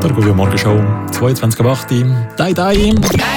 Der Guvio Morgenshow, 22.08. Dai Dai.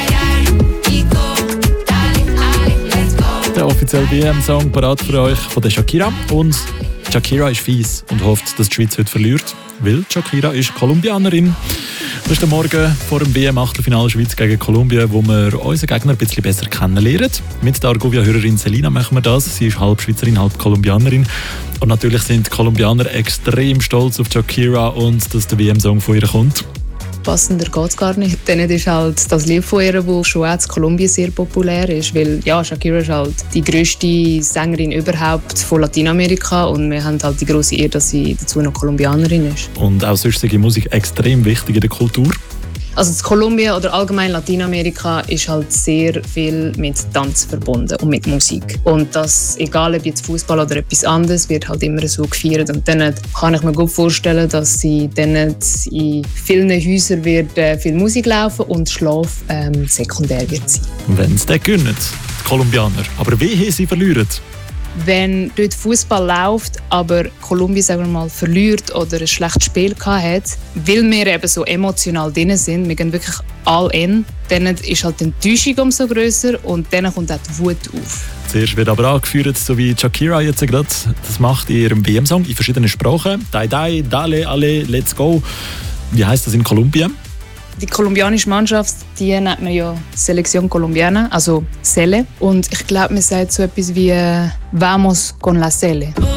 Der offizielle WM-Song parat für euch von der Shakira. Und Shakira ist fies und hofft, dass die Schweiz heute verliert, weil Shakira ist Kolumbianerin. Das ist der Morgen vor dem WM-Achtelfinale Schweiz gegen Kolumbien, wo wir unseren Gegner ein bisschen besser kennenlernen. Mit der Argovia-Hörerin Selina machen wir das. Sie ist halb Schweizerin, halb Kolumbianerin. Und natürlich sind die Kolumbianer extrem stolz auf Shakira und dass der WM-Song von ihr kommt. Passender geht es gar nicht. Dann ist halt das Lied von ihr, das schon auch in Kolumbien sehr populär ist. Weil ja, Shakira ist halt die grösste Sängerin überhaupt von Lateinamerika und wir haben halt die grosse Ehre, dass sie dazu noch Kolumbianerin ist. Und auch sonst ist die Musik extrem wichtig in der Kultur. Also in Kolumbien oder allgemein Lateinamerika ist halt sehr viel mit Tanz verbunden und mit Musik. Und das, egal ob jetzt Fußball oder etwas anderes, wird halt immer so gefeiert. Und dann kann ich mir gut vorstellen, dass sie dann in vielen Häusern wird viel Musik laufen und Schlaf sekundär wird sein. Wenn es dann gewinnen, die Kolumbianer. Aber wehe, sie verlieren. Wenn dort Fußball läuft, aber Kolumbien sagen wir mal, verliert oder ein schlechtes Spiel hat, weil wir eben so emotional drin sind, wir gehen wirklich all in, dann ist halt die Enttäuschung umso grösser und dann kommt auch die Wut auf. Zuerst wird aber angeführt, so wie Shakira jetzt gerade das macht in ihrem WM-Song in verschiedenen Sprachen. Dai, dai, dale, alle, let's go. Wie heisst das in Kolumbien? Die kolumbianische Mannschaft, die nennt man ja Selección Colombiana, also Sele. Und ich glaube, man sagt so etwas wie «Vamos con la Sele».